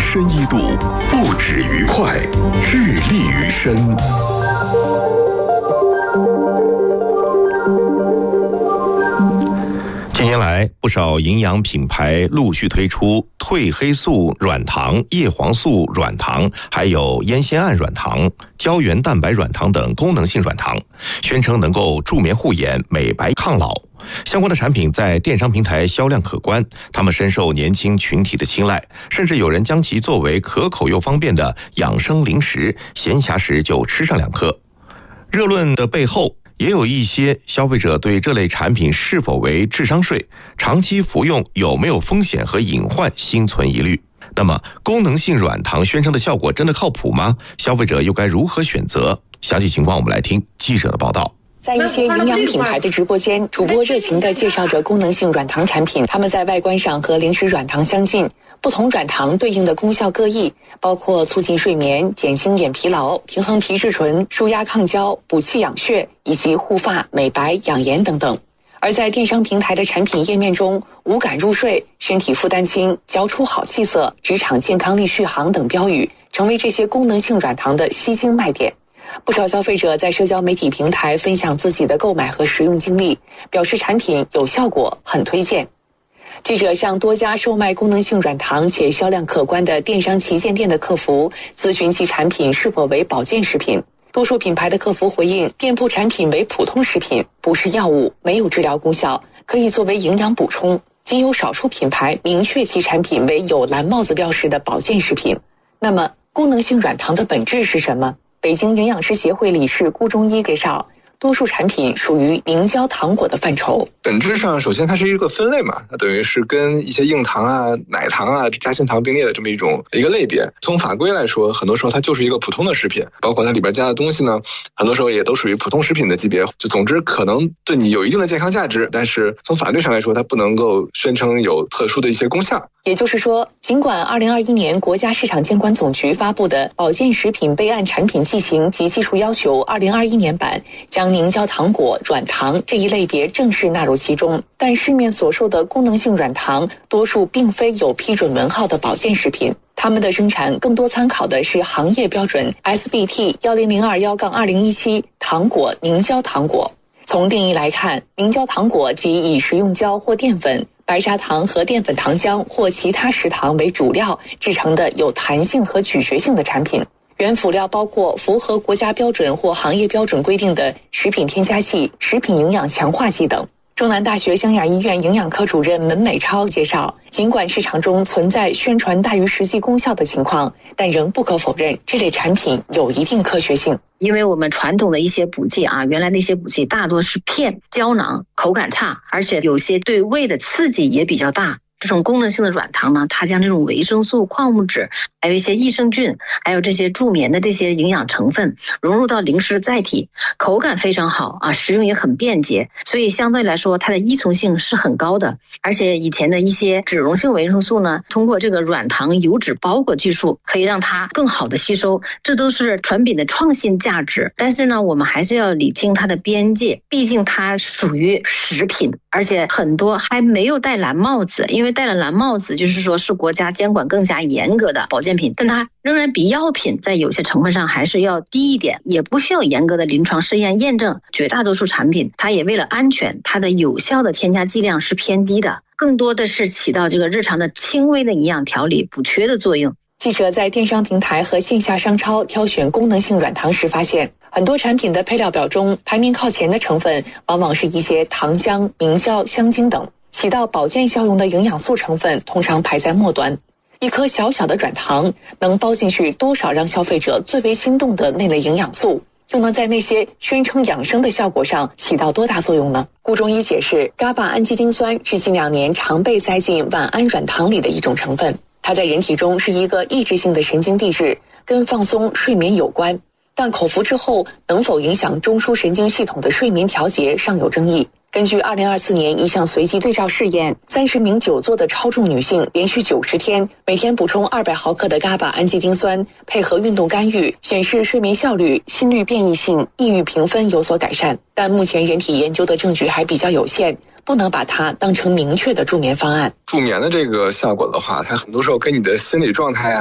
深一度，不止于快，致力于深。近年来，不少营养品牌陆续推出褪黑素软糖、叶黄素软糖，还有烟酰胺软糖、胶原蛋白软糖等功能性软糖，宣称能够助眠护眼、美白抗老。相关的产品在电商平台销量可观，他们深受年轻群体的青睐，甚至有人将其作为可口又方便的养生零食，闲暇时就吃上2颗。热论的背后，也有一些消费者对这类产品是否为智商税、长期服用有没有风险和隐患心存疑虑。那么，功能性软糖宣称的效果真的靠谱吗？消费者又该如何选择？详细情况我们来听记者的报道。 在一些营养品牌的直播间，主播热情地介绍着功能性软糖产品，它们在外观上和零食软糖相近，不同软糖对应的功效各异，包括促进睡眠、减轻眼疲劳、平衡皮质醇、舒压抗焦、补气养血，以及护发、美白、养颜等等。而在电商平台的产品页面中，无感入睡、身体负担轻、嚼出好气色、职场健康力续航等标语，成为这些功能性软糖的吸睛卖点。不少消费者在社交媒体平台分享自己的购买和使用经历，表示产品有效果，很推荐。记者向多家售卖功能性软糖且销量可观的电商旗舰店的客服咨询其产品是否为保健食品，多数品牌的客服回应，店铺产品为普通食品，不是药物，没有治疗功效，可以作为营养补充。仅有少数品牌明确其产品为有蓝帽子标识的保健食品。那么，功能性软糖的本质是什么？北京营养师协会理事顾中医介绍，多数产品属于凝胶糖果的范畴。 本质上，首先它是一个分类嘛，它等于是跟一些硬糖啊、奶糖啊、夹心糖并列的这么一个类别。从法规来说，很多时候它就是一个普通的食品，包括它里边加的东西呢，很多时候也都属于普通食品的级别。就总之，可能对你有一定的健康价值，但是从法律上来说，它不能够宣称有特殊的一些功效。 也就是说，尽管2021年国家市场监管总局发布的《保健食品备案产品剂型及技术要求2021年版》将凝胶糖果、软糖这一类别正式纳入其中，但市面所售的功能性软糖多数并非有批准文号的保健食品，它们的生产更多参考的是行业标准 SBT10021-2017 糖果凝胶糖果。从定义来看，凝胶糖果即以食用胶或淀粉、白砂糖和淀粉糖浆或其他食糖为主料制成的有弹性和咀嚼性的产品，原辅料包括符合国家标准或行业标准规定的食品添加剂、食品营养强化剂等。中南大学湘雅医院营养科主任门美超介绍，尽管市场中存在宣传大于实际功效的情况，但仍不可否认这类产品有一定科学性。 因为我们传统的一些补剂原来那些补剂大多是片、胶囊，口感差，而且有些对胃的刺激也比较大。这种功能性的软糖呢，它将这种维生素、矿物质，还有一些益生菌，还有这些助眠的这些营养成分融入到零食的载体，口感非常好食用也很便捷，所以相对来说它的依从性是很高的。而且以前的一些脂溶性维生素呢，通过这个软糖油脂包裹技术可以让它更好的吸收，这都是产品的创新价值。但是呢，我们还是要理清它的边界，毕竟它属于食品，而且很多还没有戴蓝帽子，因为戴了蓝帽子就是说是国家监管更加严格的保健品，但它仍然比药品在有些成分上还是要低一点，也不需要严格的临床试验验证。绝大多数产品它也为了安全，它的有效的添加剂量是偏低的，更多的是起到这个日常的轻微的营养调理、补缺的作用。 记者在电商平台和线下商超挑选功能性软糖时发现，很多产品的配料表中排名靠前的成分往往是一些糖浆、明胶、香精等，起到保健效用的营养素成分通常排在末端。一颗小小的软糖能包进去多少让消费者最为心动的那类营养素，又能在那些宣称养生的效果上起到多大作用呢？顾中医解释，GABA氨基丁酸是近2年常被塞进晚安软糖里的一种成分，它在人体中是一个抑制性的神经递质，跟放松、睡眠有关，但口服之后能否影响中枢神经系统的睡眠调节尚有争议。根据2024年一项随机对照试验，30名久坐的超重女性连续90天，每天补充200毫克的 GABA 氨基丁酸，配合运动干预，显示睡眠效率、心率变异性、抑郁评分有所改善。但目前人体研究的证据还比较有限，不能把它当成明确的助眠方案。 助眠的这个效果的话，它很多时候跟你的心理状态